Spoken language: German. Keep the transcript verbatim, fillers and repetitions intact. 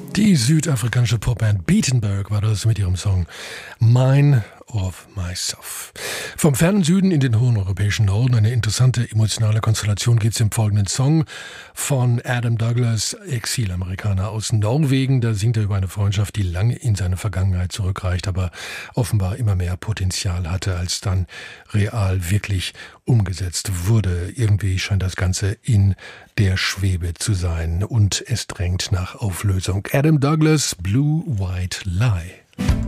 Die südafrikanische Popband Beatenberg war das mit ihrem Song Mine of Myself. Vom fernen Süden in den hohen europäischen Norden, eine interessante emotionale Konstellation geht's im folgenden Song von Adam Douglas, Exilamerikaner aus Norwegen. Da singt er über eine Freundschaft, die lange in seine Vergangenheit zurückreicht, aber offenbar immer mehr Potenzial hatte, als dann real wirklich umgesetzt wurde. Irgendwie scheint das Ganze in der Schwebe zu sein und es drängt nach Auflösung. Adam Douglas, Blue White Lie.